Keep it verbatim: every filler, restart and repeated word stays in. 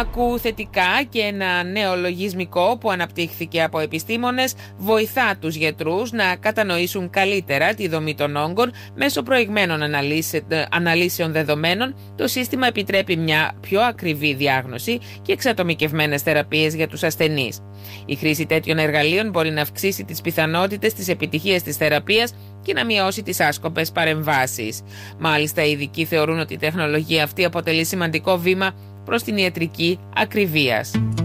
φαρμάκου θετικά και ένα νέο λογισμικό που αναπτύχθηκε από επιστήμονες βοηθά τους γιατρούς να κατανοήσουν καλύτερα τη δομή των όγκων μέσω προηγμένων αναλύσεων δεδομένων. Το σύστημα επιτρέπει μια πιο ακριβή διάγνωση και εξατομικευμένες θεραπείες για τους ασθενείς. Η χρήση τέτοιων εργαλείων μπορεί να αυξήσει τις πιθανότητες της επιτυχίας της θεραπείας και να μειώσει τις άσκοπες παρεμβάσεις. Μάλιστα, οι ειδικοί θεωρούν ότι η τεχνολογία αυτή αποτελεί σημαντικό βήμα προς την ιατρική ακριβίας.